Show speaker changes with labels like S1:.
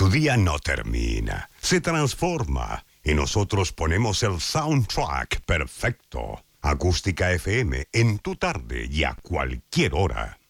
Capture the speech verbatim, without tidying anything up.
S1: tu día no termina, se transforma y nosotros ponemos el soundtrack perfecto. Acústica F M en tu tarde y a cualquier hora.